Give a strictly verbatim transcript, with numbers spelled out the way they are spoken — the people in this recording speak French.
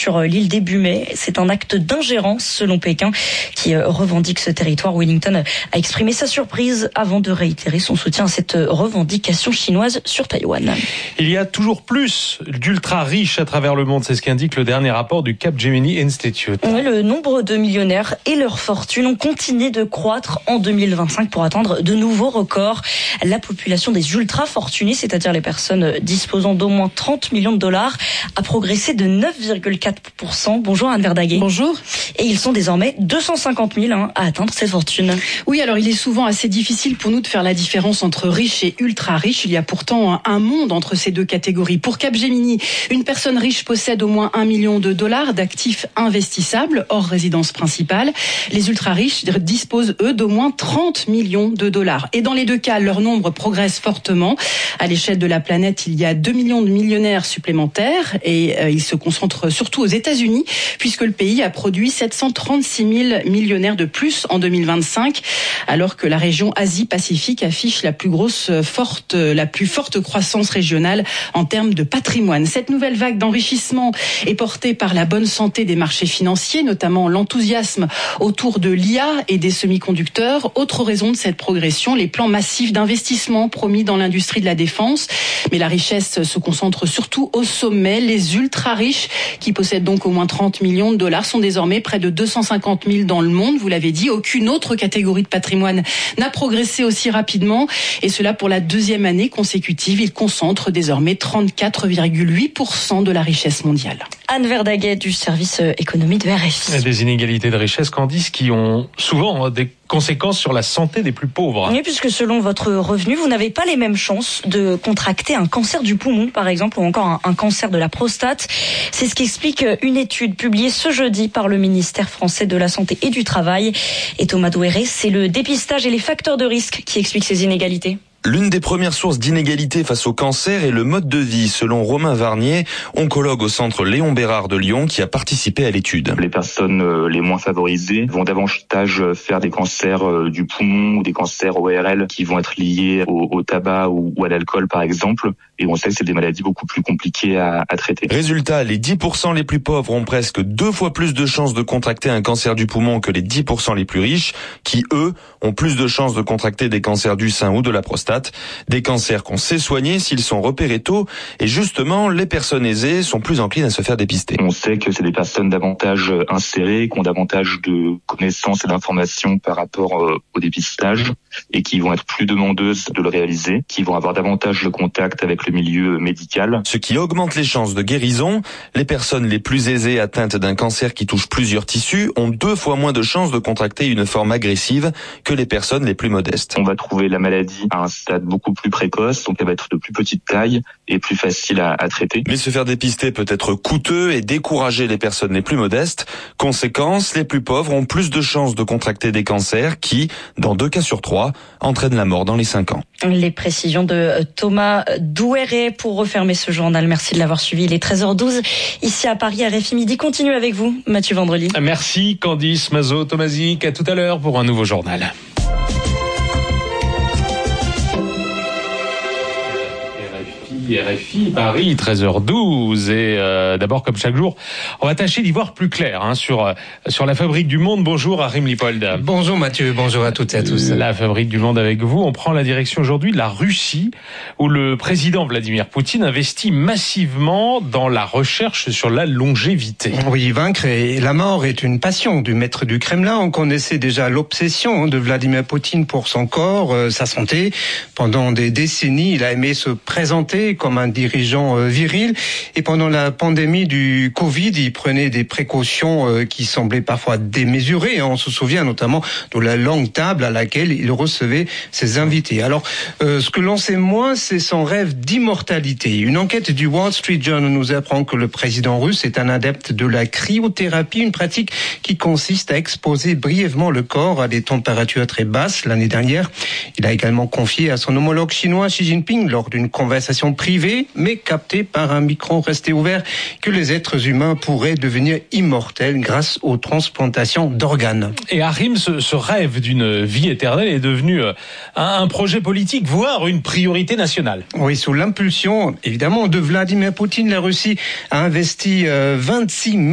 sur l'île des Bumets. C'est un acte d'ingérence selon Pékin qui revendique ce territoire. Wellington a exprimé sa surprise avant de réitérer son soutien à cette revendication chinoise sur Taïwan. Il y a toujours plus d'ultra riches à travers le monde, c'est ce qu'indique le dernier rapport du Capgemini Institute. Oui, le nombre de millionnaires et leurs fortunes ont continué de croître en deux mille vingt-cinq pour atteindre de nouveaux records. La population des ultra fortunés, c'est-à-dire les personnes disposant d'au moins trente millions de dollars, a progressé de neuf virgule quatre pour cent. Bonjour Anne Verdaguet. Bonjour. Et ils sont désormais deux cent cinquante mille hein, à atteindre cette fortune. Oui, alors il est souvent assez difficile pour nous de faire la différence entre riches et ultra riches. Il y a pourtant un monde entre ces deux catégories. Pour Capgemini, une personne riche possède au moins un million de dollars d'actifs investissables hors résidence principale. Les ultra riches disposent eux d'au moins trente millions de dollars. Et dans les deux cas, leur nombre progresse fortement. À l'échelle de la planète, il y a deux millions de millionnaires supplémentaires et euh, ils se concentrent surtout aux États-Unis puisque le pays a produit sept cent trente-six mille millionnaires de plus en deux mille vingt-cinq, alors que la région Asie-Pacifique affiche la plus grosse, forte, la plus forte croissance régionale en termes de patrimoine. Cette nouvelle vague d'enrichissement est portée par la bonne santé des marchés financiers, notamment l'enthousiasme autour de l'I A et des semi-conducteurs. Autre raison de cette progression, les plans massifs d'investissement promis dans l'industrie de la défense. Mais la richesse se concentre surtout au sommet. Les ultra-riches, qui possèdent donc au moins trente millions de dollars, sont désormais près de deux cent cinquante mille dans le monde. Vous l'avez dit, aucune autre catégorie de patrimoine n'a progressé aussi rapidement. Et cela pour la deuxième année consécutive. Ils concentrent désormais trente-quatre virgule huit pour cent de la richesse mondiale. Anne Verdaguet du service économie de R F I. Des inégalités de richesse, Candice, qui ont souvent des conséquences sur la santé des plus pauvres. Oui, puisque selon votre revenu, vous n'avez pas les mêmes chances de contracter un cancer du poumon, par exemple, ou encore un, un cancer de la prostate. C'est ce qu'explique une étude publiée ce jeudi par le ministère français de la Santé et du Travail. Et Thomas Douéré, c'est le dépistage et les facteurs de risque qui expliquent ces inégalités. L'une des premières sources d'inégalité face au cancer est le mode de vie, selon Romain Varnier, oncologue au centre Léon Bérard de Lyon, qui a participé à l'étude. Les personnes les moins favorisées vont davantage faire des cancers du poumon ou des cancers O R L qui vont être liés au, au tabac ou, ou à l'alcool, par exemple. Et on sait que c'est des maladies beaucoup plus compliquées à, à traiter. Résultat, les dix pour cent les plus pauvres ont presque deux fois plus de chances de contracter un cancer du poumon que les dix pour cent les plus riches, qui, eux, ont plus de chances de contracter des cancers du sein ou de la prostate. Des cancers qu'on sait soigner s'ils sont repérés tôt, et justement, les personnes aisées sont plus enclines à se faire dépister. On sait que c'est des personnes davantage insérées, qui ont davantage de connaissances et d'informations par rapport au dépistage, et qui vont être plus demandeuses de le réaliser, qui vont avoir davantage de contact avec le milieu médical. Ce qui augmente les chances de guérison. Les personnes les plus aisées atteintes d'un cancer qui touche plusieurs tissus ont deux fois moins de chances de contracter une forme agressive que les personnes les plus modestes. On va trouver la maladie à un stade beaucoup plus précoce, donc elle va être de plus petite taille et plus facile à, à traiter. Mais se faire dépister peut être coûteux et décourager les personnes les plus modestes. Conséquence, les plus pauvres ont plus de chances de contracter des cancers qui, dans deux cas sur trois, entraînent la mort dans les cinq ans. Les précisions de Thomas Douéré pour refermer ce journal. Merci de l'avoir suivi. Il est treize heures douze ici à Paris. R F I Midi continue avec vous, Mathieu Vendredi. Merci Candice Mazot Tomasic. À tout à l'heure pour un nouveau journal. R F I Paris, treize heures douze. Et euh, d'abord, comme chaque jour, on va tâcher d'y voir plus clair hein, sur sur la Fabrique du Monde. Bonjour Arim Lipold. Bonjour Mathieu, bonjour à toutes et à tous. La Fabrique du Monde avec vous. On prend la direction aujourd'hui de la Russie, où le président Vladimir Poutine investit massivement dans la recherche sur la longévité. Oui, vaincre et la mort est une passion du maître du Kremlin. On connaissait déjà l'obsession de Vladimir Poutine pour son corps, euh, sa santé. Pendant des décennies, il a aimé se présenter comme un dirigeant euh, viril. Et pendant la pandémie du Covid, il prenait des précautions euh, qui semblaient parfois démesurées. On se souvient notamment de la longue table à laquelle il recevait ses invités. Alors, euh, ce que l'on sait moins, c'est son rêve d'immortalité. Une enquête du Wall Street Journal nous apprend que le président russe est un adepte de la cryothérapie, une pratique qui consiste à exposer brièvement le corps à des températures très basses. L'année dernière, il a également confié à son homologue chinois Xi Jinping, lors d'une conversation privée, mais captée par un micro resté ouvert, que les êtres humains pourraient devenir immortels grâce aux transplantations d'organes. Et Arim, ce, ce rêve d'une vie éternelle est devenu un, un projet politique, voire une priorité nationale. Oui, sous l'impulsion, évidemment, de Vladimir Poutine, la Russie a investi euh, vingt-six